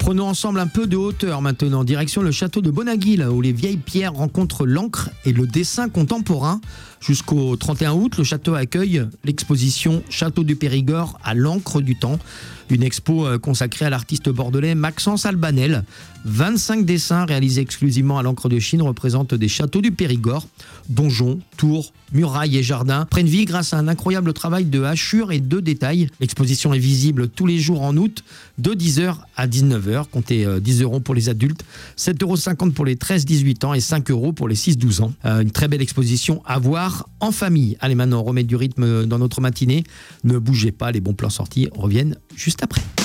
Prenons ensemble un peu de hauteur maintenant, direction le château de Bonaguil, où les vieilles pierres rencontrent l'encre et le dessin contemporain. Jusqu'au 31 août, le château accueille l'exposition Château du Périgord à l'encre du temps, une expo consacrée à l'artiste bordelais Maxence Albanel. 25 dessins réalisés exclusivement à l'encre de Chine représentent des châteaux du Périgord. Donjons, tours, murailles et jardins prennent vie grâce à un incroyable travail de hachure et de détail. L'exposition est visible tous les jours en août de 10h à 19h. Comptez 10 € pour les adultes, 7,50 € pour les 13-18 ans et 5 € pour les 6-12 ans. Une très belle exposition à voir en famille. Allez, maintenant, on remet du rythme dans notre matinée. Ne bougez pas, les bons plans sortis reviennent juste après.